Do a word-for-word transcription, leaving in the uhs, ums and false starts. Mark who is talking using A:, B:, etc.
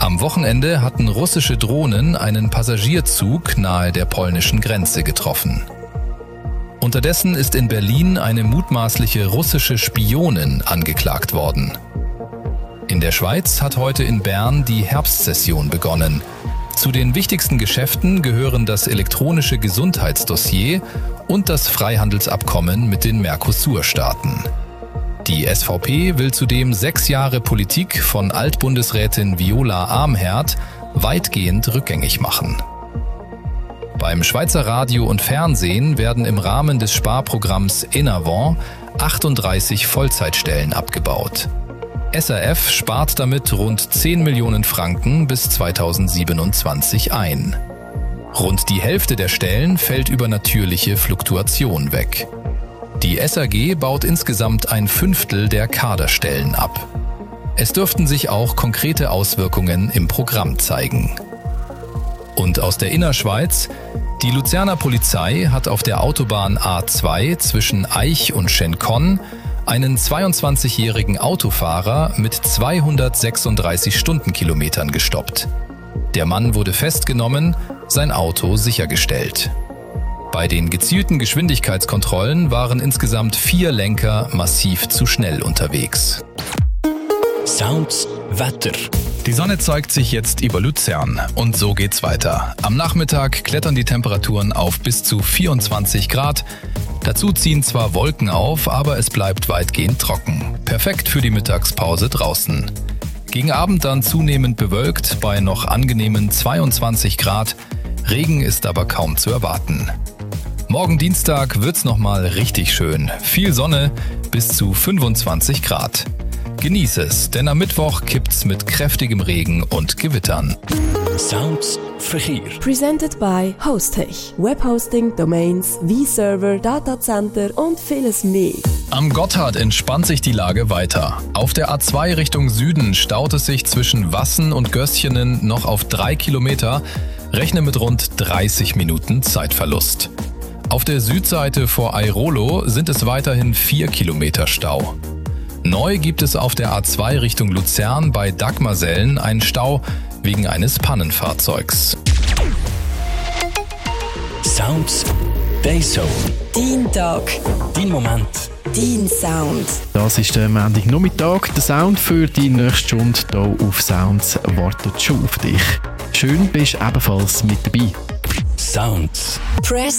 A: Am Wochenende hatten russische Drohnen einen Passagierzug nahe der polnischen Grenze getroffen. Unterdessen ist in Berlin eine mutmaßliche russische Spionin angeklagt worden. In der Schweiz hat heute in Bern die Herbstsession begonnen. Zu den wichtigsten Geschäften gehören das elektronische Gesundheitsdossier und das Freihandelsabkommen mit den Mercosur-Staaten. Die S V P will zudem sechs Jahre Politik von Altbundesrätin Viola Amherd weitgehend rückgängig machen. Beim Schweizer Radio und Fernsehen werden im Rahmen des Sparprogramms Enervon achtunddreißig Vollzeitstellen abgebaut. S R F spart damit rund zehn Millionen Franken bis zweitausendsiebenundzwanzig ein. Rund die Hälfte der Stellen fällt über natürliche Fluktuation weg. Die S A G baut insgesamt ein Fünftel der Kaderstellen ab. Es dürften sich auch konkrete Auswirkungen im Programm zeigen. Und aus der Innerschweiz: Die Luzerner Polizei hat auf der Autobahn A zwei zwischen Aich und Schenkon einen zweiundzwanzigjährigen Autofahrer mit zweihundertsechsunddreißig Stundenkilometern gestoppt. Der Mann wurde festgenommen, sein Auto sichergestellt. Bei den gezielten Geschwindigkeitskontrollen waren insgesamt vier Lenker massiv zu schnell unterwegs.
B: Sounds Wetter.
A: Die Sonne zeigt sich jetzt über Luzern und so geht's weiter. Am Nachmittag klettern die Temperaturen auf bis zu vierundzwanzig Grad. Dazu ziehen zwar Wolken auf, aber es bleibt weitgehend trocken. Perfekt für die Mittagspause draußen. Gegen Abend dann zunehmend bewölkt bei noch angenehmen zweiundzwanzig Grad. Regen ist aber kaum zu erwarten. Morgen Dienstag wird's nochmal richtig schön. Viel Sonne bis zu fünfundzwanzig Grad. Genieß es, denn am Mittwoch kippt's mit kräftigem Regen und Gewittern.
B: Sounds Verkehr.
C: Presented by Hostech. Webhosting, Domains, V-Server, Datacenter und vieles mehr.
A: Am Gotthard entspannt sich die Lage weiter. Auf der A zwei Richtung Süden staut es sich zwischen Wassen und Göstchenen noch auf drei Kilometer. Rechne mit rund dreißig Minuten Zeitverlust. Auf der Südseite vor Airolo sind es weiterhin vier Kilometer Stau. Neu gibt es auf der A zwei Richtung Luzern bei Dagmarsellen einen Stau wegen eines Pannenfahrzeugs.
B: Sounds Dayzone.
C: Dein Tag.
B: Dein Moment.
C: Dein Sound.
D: Das ist der Montagnachmittag. Der Sound für die nächste Stunde hier auf Sounds wartet schon auf dich. Schön, bist ebenfalls mit dabei.
B: Sounds.
C: Press